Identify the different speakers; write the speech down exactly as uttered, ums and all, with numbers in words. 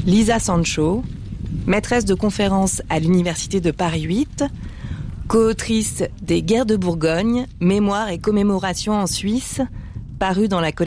Speaker 1: Lisa Sancho, maîtresse de conférences à l'Université de Paris huit, co-autrice des Guerres de Bourgogne, mémoires et commémorations en Suisse, paru dans la collection